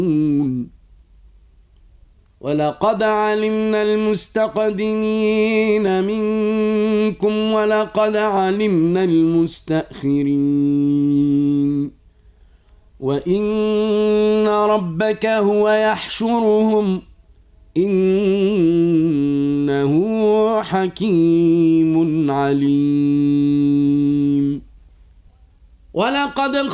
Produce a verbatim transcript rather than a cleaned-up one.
ولقد علمنا المستقدمين منكم ولقد علمنا المستأخرين وإن ربك هو يحشرهم إنه حكيم عليم. ولقد